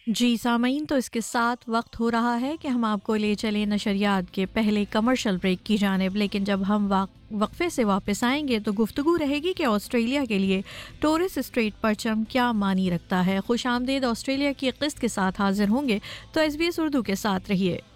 जी सामीन, तो इसके साथ वक्त हो रहा है कि हम आपको ले चलें नशरियात के पहले कमर्शियल ब्रेक की जानिब। लेकिन जब हम वक्फे से वापस आएंगे तो गुफ्तगू रहेगी कि ऑस्ट्रेलिया के लिए टोरेस स्ट्रेट परचम क्या मानी रखता है। खुश आमदेद, ऑस्ट्रेलिया की किस्त के साथ हाजिर होंगे, तो SBS उर्दू के साथ रहिए।